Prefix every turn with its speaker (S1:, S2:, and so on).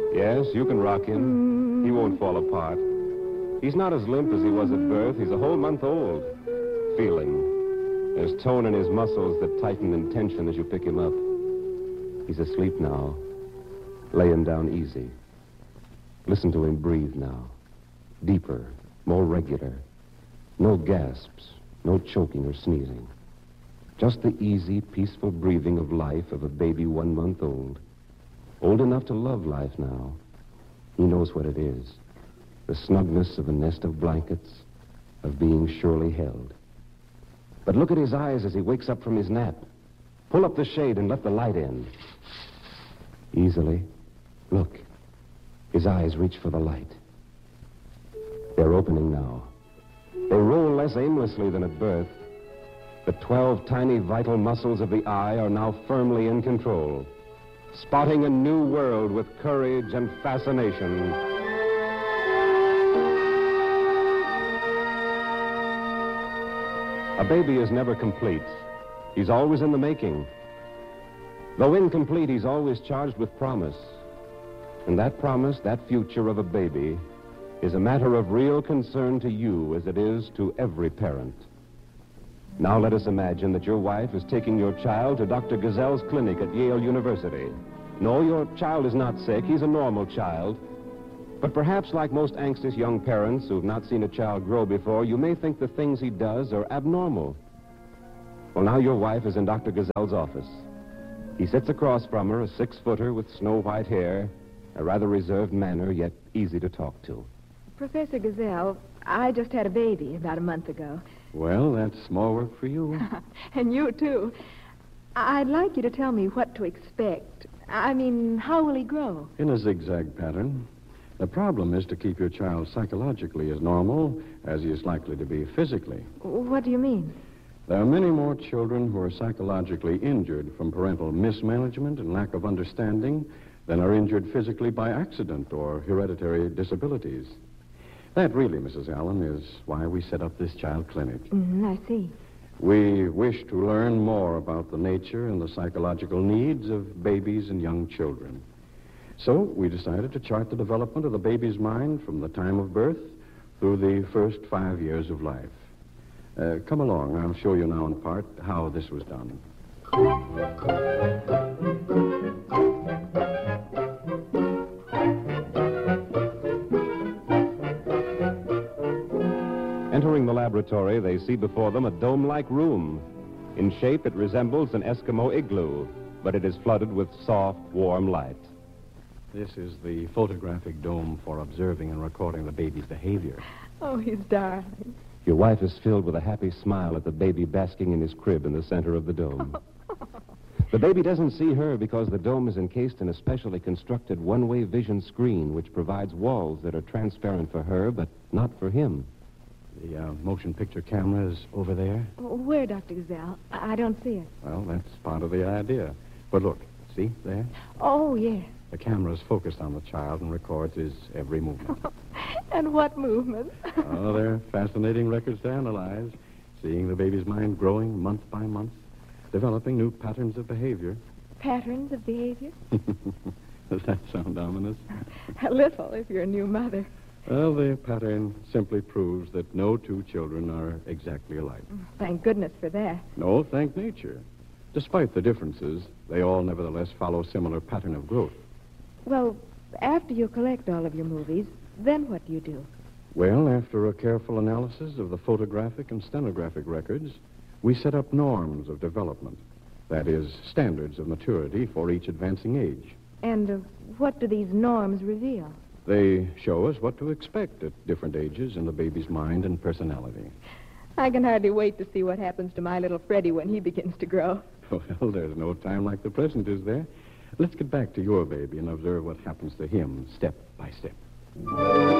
S1: Yes, you can rock him. He won't fall apart. He's not as limp as he was at birth. He's a whole month old. Feeling. There's tone in his muscles that tighten in tension as you pick him up. He's asleep now. Lay him down easy. Listen to him breathe now. Deeper, more regular. No gasps, no choking or sneezing. Just the easy, peaceful breathing of life of a baby 1 month old. Old enough to love life now. He knows what it is. The snugness of a nest of blankets, of being surely held. But look at his eyes as he wakes up from his nap. Pull up the shade and let the light in. Easily. Look. His eyes reach for the light. They're opening now. They roll less aimlessly than at birth. The 12 tiny vital muscles of the eye are now firmly in control, spotting a new world with courage and fascination. A baby is never complete. He's always in the making. Though incomplete, he's always charged with promise. And that promise, that future of a baby, is a matter of real concern to you as it is to every parent. Now let us imagine that your wife is taking your child to Dr. Gazelle's clinic at Yale University. No, your child is not sick. He's a normal child. But perhaps like most anxious young parents who've not seen a child grow before, you may think the things he does are abnormal. Well, now your wife is in Dr. Gazelle's office. He sits across from her, a 6-footer with snow-white hair, a rather reserved manner, yet easy to talk to.
S2: Professor Gazelle, I just had a baby about a month ago.
S3: Well, that's more work for you.
S2: And you, too. I'd like you to tell me what to expect. I mean, how will he grow?
S3: In a zigzag pattern. The problem is to keep your child psychologically as normal as he is likely to be physically.
S2: What do you mean?
S3: There are many more children who are psychologically injured from parental mismanagement and lack of understanding than are injured physically by accident or hereditary disabilities. That really, Mrs. Allen, is why we set up this child clinic.
S2: I see.
S3: We wish to learn more about the nature and the psychological needs of babies and young children. So we decided to chart the development of the baby's mind from the time of birth through the first 5 years of life. Come along. I'll show you now in part how this was done.
S1: Entering the laboratory, they see before them a dome-like room. In shape, it resembles an Eskimo igloo, but it is flooded with soft, warm light.
S3: This is the photographic dome for observing and recording the baby's behavior.
S2: Oh, he's darling.
S1: Your wife is filled with a happy smile at the baby basking in his crib in the center of the dome. The baby doesn't see her because the dome is encased in a specially constructed one-way vision screen which provides walls that are transparent for her, but not for him.
S3: The motion picture camera is over there.
S2: Where, Dr. Gazelle? I don't see it.
S3: Well, that's part of the idea. But look, see there?
S2: Oh, yes.
S3: The camera is focused on the child and records his every movement.
S2: And what movement?
S3: Oh, they're fascinating records to analyze. Seeing the baby's mind growing month by month, developing new patterns of behavior.
S2: Patterns of behavior?
S3: Does that sound ominous?
S2: A little, if you're a new mother.
S3: Well, the pattern simply proves that no two children are exactly alike.
S2: Thank goodness for that.
S3: No, thank nature. Despite the differences, they all nevertheless follow a similar pattern of growth.
S2: Well, after you collect all of your movies, then what do you do?
S3: Well, after a careful analysis of the photographic and stenographic records, we set up norms of development. That is, standards of maturity for each advancing age.
S2: And what do these norms reveal?
S3: They show us what to expect at different ages in the baby's mind and personality.
S2: I can hardly wait to see what happens to my little Freddie when he begins to grow.
S3: Well, there's no time like the present, is there? Let's get back to your baby and observe what happens to him step by step.